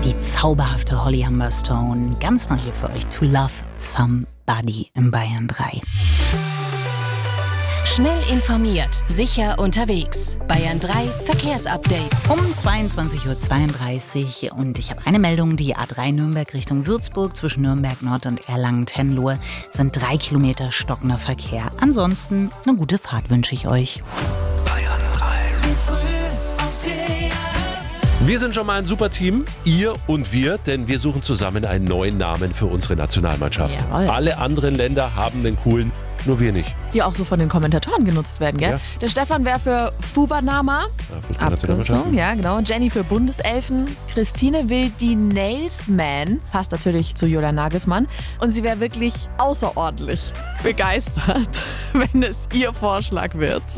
Die zauberhafte Holly Humberstone, ganz neu hier für euch, To Love Somebody im Bayern 3. Schnell informiert, sicher unterwegs. Bayern 3 Verkehrsupdate. Um 22.32 Uhr und ich habe eine Meldung, die A3 Nürnberg Richtung Würzburg zwischen Nürnberg Nord und Erlangen-Tenlohe sind 3 Kilometer stockender Verkehr. Ansonsten eine gute Fahrt wünsche ich euch. Bayern 3. Wir sind schon mal ein super Team, ihr und wir, denn wir suchen zusammen einen neuen Namen für unsere Nationalmannschaft. Jawohl. Alle anderen Länder haben einen coolen, nur wir nicht. Die auch so von den Kommentatoren genutzt werden, gell? Ja. Der Stefan wäre für Fubanama. Abkürzung, ja, genau. Jenny für Bundeselfen. Christine will die Nailsman. Passt natürlich zu Julian Nagelsmann. Und sie wäre wirklich außerordentlich begeistert, wenn es ihr Vorschlag wird.